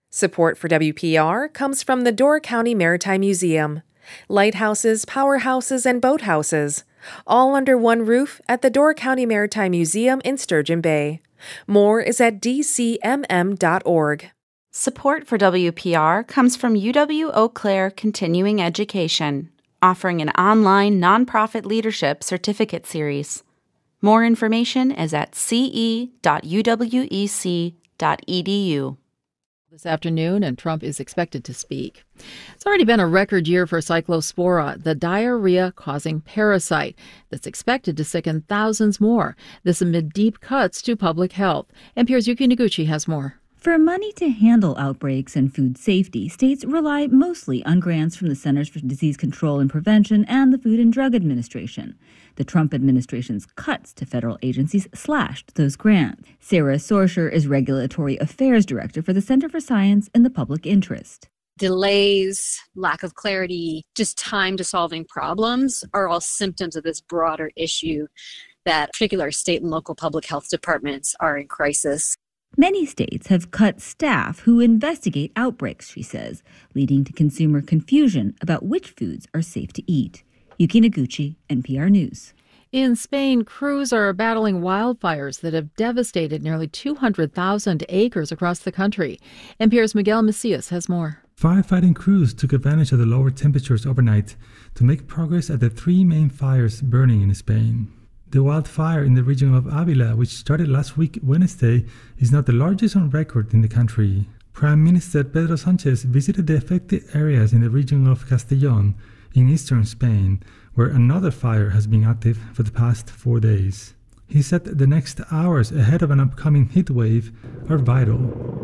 Support for WPR comes from the Door County Maritime Museum. Lighthouses, powerhouses, and boathouses, all under one roof at the Door County Maritime Museum in Sturgeon Bay. More is at dcmm.org. Support for WPR comes from UW Eau Claire Continuing Education, offering an online nonprofit leadership certificate series. More information is at ce.uwec.edu. This afternoon, and Trump is expected to speak. It's already been a record year for Cyclospora, the diarrhea-causing parasite that's expected to sicken thousands more. This amid deep cuts to public health. NPR's Yuki Noguchi has more. For money to handle outbreaks and food safety, states rely mostly on grants from the Centers for Disease Control and Prevention and the Food and Drug Administration. The Trump administration's cuts to federal agencies slashed those grants. Sarah Sorsher is Regulatory Affairs Director for the Center for Science in the Public Interest. Delays, lack of clarity, just time to solving problems are all symptoms of this broader issue that particular state and local public health departments are in crisis. Many states have cut staff who investigate outbreaks, she says, leading to consumer confusion about which foods are safe to eat. Yuki Noguchi, NPR News. In Spain, crews are battling wildfires that have devastated nearly 200,000 acres across the country. NPR's Miguel Macias has more. Firefighting crews took advantage of the lower temperatures overnight to make progress at the three main fires burning in Spain. The wildfire in the region of Avila, which started last week Wednesday, is now the largest on record in the country. Prime Minister Pedro Sánchez visited the affected areas in the region of Castellón in eastern Spain, where another fire has been active for the past 4 days. He said the next hours ahead of an upcoming heat wave are vital.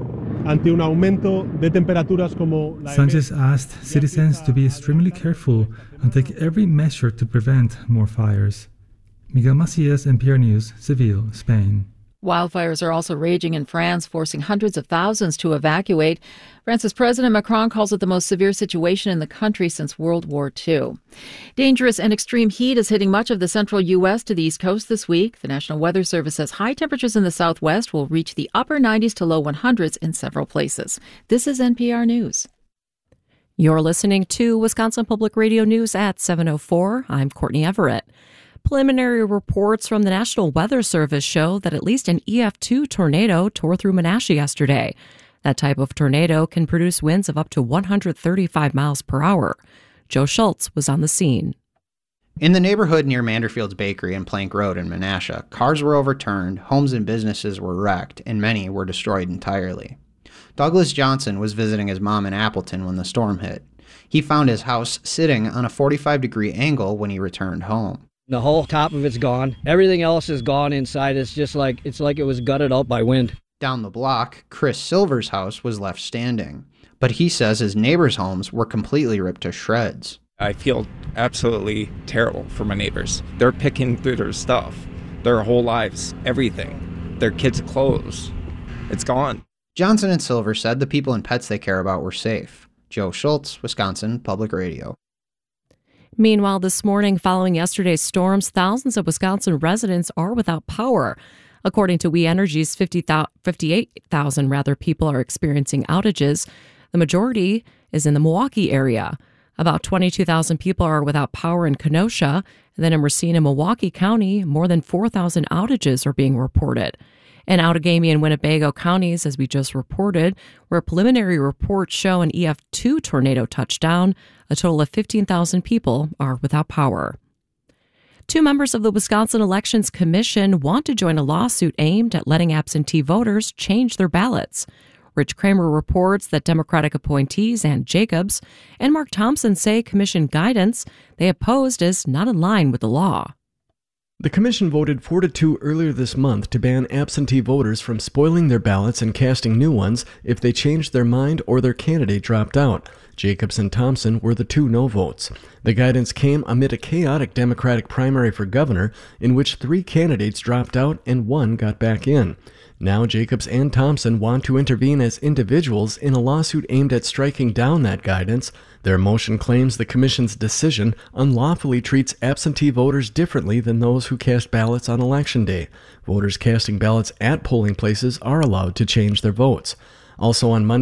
Sánchez asked citizens to be extremely careful and take every measure to prevent more fires. Miguel Macias, NPR News, Seville, Spain. Wildfires are also raging in France, forcing hundreds of thousands to evacuate. France's President Macron calls it the most severe situation in the country since World War II. Dangerous and extreme heat is hitting much of the central U.S. to the East Coast this week. The National Weather Service says high temperatures in the Southwest will reach the upper 90s to low 100s in several places. This is NPR News. You're listening to Wisconsin Public Radio News at 7:04. I'm Courtney Everett. Preliminary reports from the National Weather Service show that at least an EF2 tornado tore through Menasha yesterday. That type of tornado can produce winds of up to 135 miles per hour. Joe Schultz was on the scene. In the neighborhood near Manderfield's Bakery and Plank Road in Menasha, cars were overturned, homes and businesses were wrecked, and many were destroyed entirely. Douglas Johnson was visiting his mom in Appleton when the storm hit. He found his house sitting on a 45-degree angle when he returned home. The whole top of it's gone. Everything else is gone inside. It's like it was gutted out by wind. Down the block, Chris Silver's house was left standing, but he says his neighbors' homes were completely ripped to shreds. I feel absolutely terrible for my neighbors. They're picking through their stuff, their whole lives, everything, their kids' clothes. It's gone. Johnson and Silver said the people and pets they care about were safe. Joe Schultz, Wisconsin Public Radio. Meanwhile, this morning, following yesterday's storms, thousands of Wisconsin residents are without power. According to We Energy's 58,000 people are experiencing outages. The majority is in the Milwaukee area. About 22,000 people are without power in Kenosha. And then in Racine and Milwaukee County, more than 4,000 outages are being reported. In Outagamie and Winnebago counties, as we just reported, where preliminary reports show an EF2 tornado touchdown, a total of 15,000 people are without power. Two members of the Wisconsin Elections Commission want to join a lawsuit aimed at letting absentee voters change their ballots. Rich Kramer reports that Democratic appointees Ann Jacobs and Mark Thompson say commission guidance they opposed is not in line with the law. The commission voted 4-2 earlier this month to ban absentee voters from spoiling their ballots and casting new ones if they changed their mind or their candidate dropped out. Jacobs and Thompson were the two no votes. The guidance came amid a chaotic Democratic primary for governor in which 3 candidates dropped out and 1 got back in. Now Jacobs and Thompson want to intervene as individuals in a lawsuit aimed at striking down that guidance. Their motion claims the commission's decision unlawfully treats absentee voters differently than those who cast ballots on Election Day. Voters casting ballots at polling places are allowed to change their votes. Also on Monday,